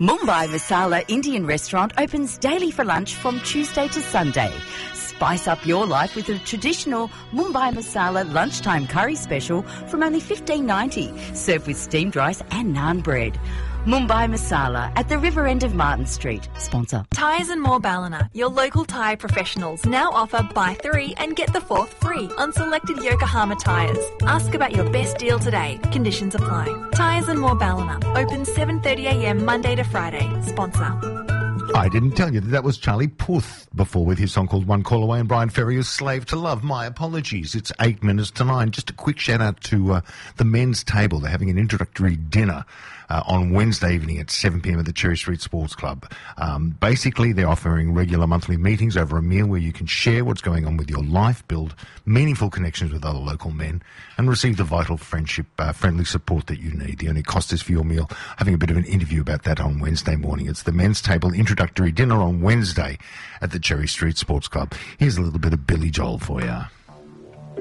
Mumbai Masala Indian restaurant opens daily for lunch from Tuesday to Sunday. Spice up your life with a traditional Mumbai Masala lunchtime curry special from only $15.90, served with steamed rice and naan bread. Mumbai Masala at the river end of Martin Street. Sponsor. Tyres and More Ballina, your local tyre professionals, now offer buy 3 and get the 4th free on selected Yokohama tyres. Ask about your best deal today. Conditions apply. Tyres and More Ballina, open 7:30am Monday to Friday. Sponsor. I didn't tell you that was Charlie Puth before with his song called One Call Away, and Brian Ferrier's Slave to Love. My apologies. It's 8 minutes to 9. Just a quick shout out to the men's table. They're having an introductory dinner on Wednesday evening at 7 p.m. at the Cherry Street Sports Club. Basically, they're offering regular monthly meetings over a meal where you can share what's going on with your life, build meaningful connections with other local men, and receive the vital friendship, friendly support that you need. The only cost is for your meal. Having a bit of an interview about that on Wednesday morning. It's the men's table introductory dinner on Wednesday at the Cherry Street Sports Club. Here's a little bit of Billy Joel for you.